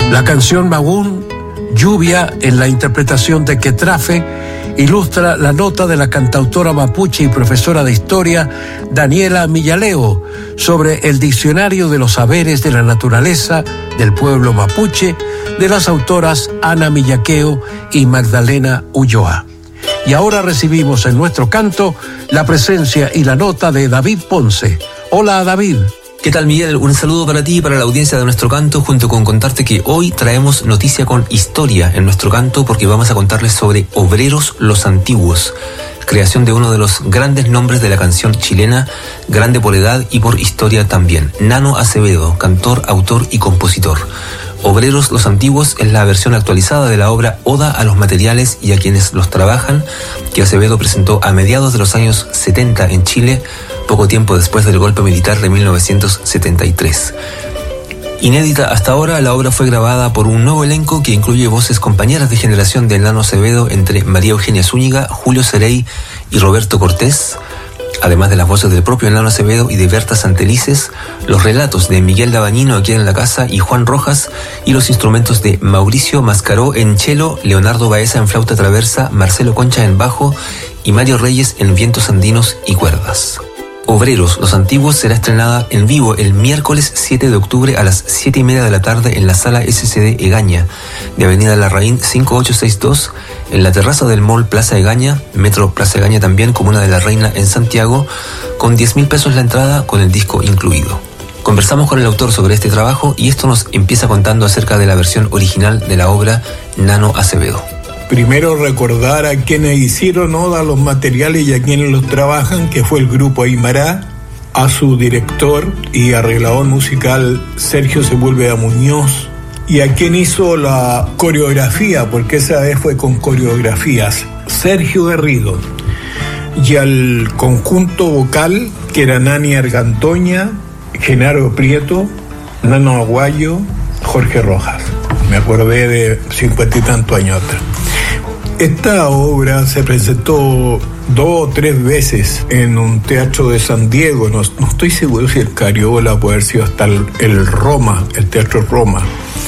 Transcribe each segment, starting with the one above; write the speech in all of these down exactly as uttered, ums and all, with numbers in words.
La canción Magún, Lluvia, en la interpretación de Quetrafe, ilustra la nota de la cantautora mapuche y profesora de historia Daniela Millaleo sobre el Diccionario de los Saberes de la Naturaleza del Pueblo Mapuche de las autoras Ana Millaqueo y Magdalena Ulloa. Y ahora recibimos en nuestro canto la presencia y la nota de David Ponce. Hola, David. ¿Qué tal, Miguel? Un saludo para ti y para la audiencia de nuestro canto, junto con contarte que hoy traemos noticia con historia en nuestro canto, porque vamos a contarles sobre Obreros los Antiguos, creación de uno de los grandes nombres de la canción chilena, grande por edad y por historia también, Nano Acevedo, cantor, autor y compositor. Obreros los Antiguos es la versión actualizada de la obra Oda a los materiales y a quienes los trabajan, que Acevedo presentó a mediados de los años setenta en Chile, poco tiempo después del golpe militar de mil novecientos setenta y tres. Inédita hasta ahora, la obra fue grabada por un nuevo elenco que incluye voces compañeras de generación de Nano Acevedo entre María Eugenia Zúñiga, Julio Cerey y Roberto Cortés, además de las voces del propio Nano Acevedo y de Berta Santelices, los relatos de Miguel Dabañino aquí en la casa y Juan Rojas, y los instrumentos de Mauricio Mascaró en cello, Leonardo Baeza en flauta traversa, Marcelo Concha en bajo y Mario Reyes en vientos andinos y cuerdas. Obreros los Antiguos será estrenada en vivo el miércoles siete de octubre a las siete y media de la tarde en la sala S C D Egaña, de Avenida Larraín cinco ocho seis dos, en la terraza del Mall Plaza Egaña, Metro Plaza Egaña también, Comuna de la Reina en Santiago, con diez mil pesos la entrada, con el disco incluido. Conversamos con el autor sobre este trabajo y esto nos empieza contando acerca de la versión original de la obra Nano Acevedo. Primero recordar a quienes hicieron Oda a los materiales y a quienes los trabajan, que fue el grupo Aymará, a su director y arreglador musical Sergio Sepúlveda Muñoz, y a quien hizo la coreografía, porque esa vez fue con coreografías, Sergio Garrido, y al conjunto vocal, que era Nani Argantoña, Genaro Prieto, Nano Aguayo, Jorge Rojas. Me acordé de cincuenta y tantos años atrás. Esta obra se presentó dos o tres veces en un teatro de San Diego, no, no estoy seguro si el Cariola puede haber sido hasta el, el Roma, el Teatro Roma,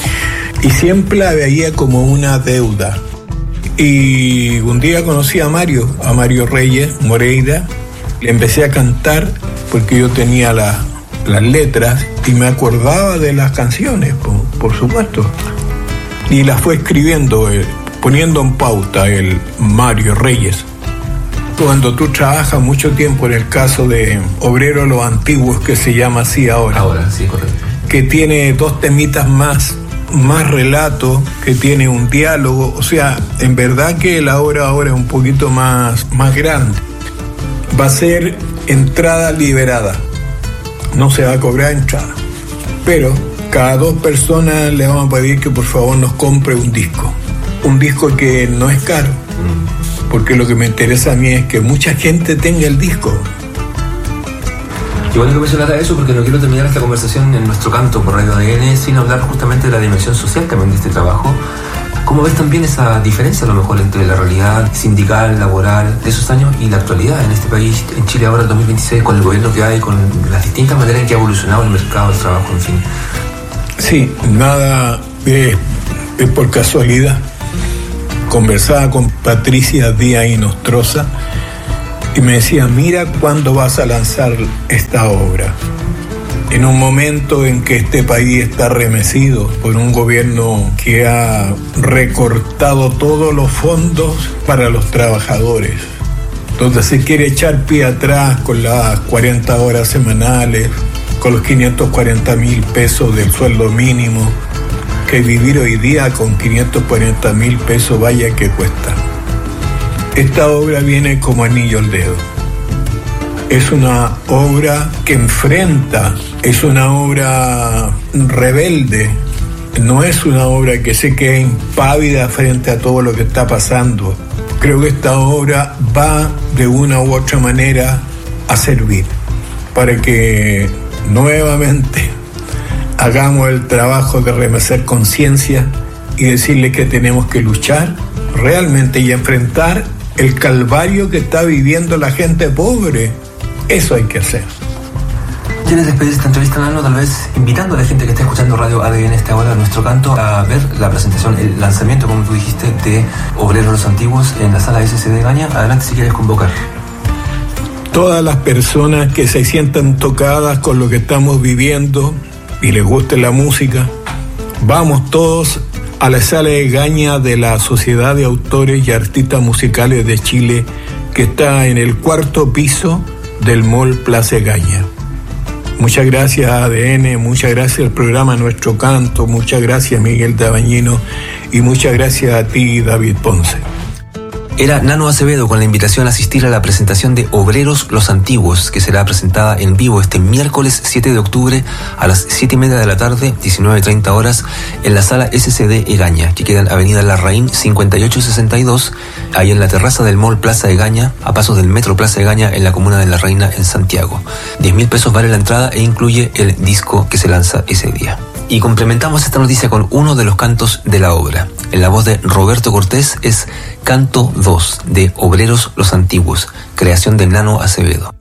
y siempre la veía como una deuda. Y un día conocí a Mario, a Mario Reyes Moreira, le empecé a cantar porque yo tenía la, las letras y me acordaba de las canciones, por, por supuesto, y las fue escribiendo él, poniendo en pauta el Mario Reyes. Cuando tú trabajas mucho tiempo, en el caso de Obreros los Antiguos, que se llama así ahora, ahora sí, correcto, que tiene dos temitas más, más relato, que tiene un diálogo, o sea, en verdad que la obra ahora es un poquito más, más grande. Va a ser entrada liberada, no se va a cobrar entrada, pero cada dos personas le vamos a pedir que por favor nos compre un disco. Un disco que no es caro, porque lo que me interesa a mí es que mucha gente tenga el disco. Y bueno que mencionas eso, porque no quiero terminar esta conversación en nuestro canto por Radio A D N sin hablar justamente de la dimensión social también de este trabajo. ¿Cómo ves también esa diferencia a lo mejor entre la realidad sindical, laboral de esos años y la actualidad en este país, en Chile ahora, el dos mil veintiséis, con el gobierno que hay, con las distintas maneras en que ha evolucionado el mercado del trabajo, en fin? Sí, nada es, es por casualidad. Conversaba con Patricia Díaz Inostroza y me decía, mira cuándo vas a lanzar esta obra. En un momento en que este país está remecido por un gobierno que ha recortado todos los fondos para los trabajadores, donde se quiere echar pie atrás con las cuarenta horas semanales, con los quinientos cuarenta mil pesos del sueldo mínimo, que vivir hoy día con quinientos cuarenta mil pesos vaya que cuesta. Esta obra viene como anillo al dedo. Es una obra que enfrenta, es una obra rebelde, no es una obra que se quede impávida frente a todo lo que está pasando. Creo que esta obra va de una u otra manera a servir para que nuevamente hagamos el trabajo de remecer conciencia y decirle que tenemos que luchar realmente y enfrentar el calvario que está viviendo la gente pobre. Eso hay que hacer. ¿Quieres despedir esta entrevista, Nano? Tal vez invitando a la gente que está escuchando Radio A D N esta hora, Nuestro Canto, a ver la presentación, el lanzamiento, como tú dijiste, de Obreros los Antiguos en la sala S C D Gaña. Adelante si quieres convocar. Todas las personas que se sientan tocadas con lo que estamos viviendo y les guste la música, vamos todos a la sala de Gaña de la Sociedad de Autores y Artistas Musicales de Chile, que está en el cuarto piso del Mall Plaza Gaña. Muchas gracias a A D N, muchas gracias al programa Nuestro Canto, muchas gracias Miguel Dabañino y muchas gracias a ti, David Ponce. Era Nano Acevedo con la invitación a asistir a la presentación de Obreros los Antiguos, que será presentada en vivo este miércoles siete de octubre a las siete y media de la tarde, diecinueve treinta horas, en la sala S C D Egaña, que queda en Avenida Larraín cincuenta y ocho sesenta y dos, ahí en la terraza del Mall Plaza Egaña, a pasos del Metro Plaza Egaña, en la comuna de La Reina, en Santiago. diez mil pesos vale la entrada e incluye el disco que se lanza ese día. Y complementamos esta noticia con uno de los cantos de la obra. En la voz de Roberto Cortés es Canto dos de Obreros los Antiguos, creación de Nano Acevedo.